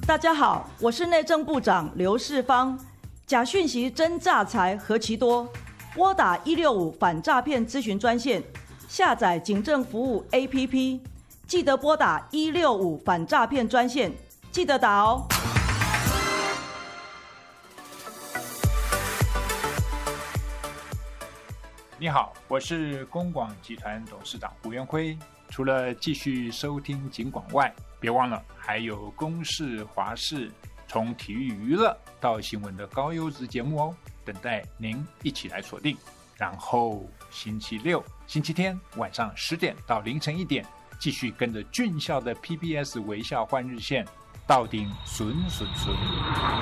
大家好，我是内政部长刘世芳。假讯息真诈财何其多，拨打165反诈骗咨询专线，下载警政服务 APP， 记得拨打165反诈骗专线，记得打哦。 你好，我是公广集团董事长胡元辉。除了继续收听警广外，别忘了还有公视、华视，从体育娱乐到新闻的高优质节目哦，等待您一起来锁定。然后星期六、星期天晚上10点到凌晨1点，继续跟着俊孝的 PBS 微笑换日线，到顶顺顺顺。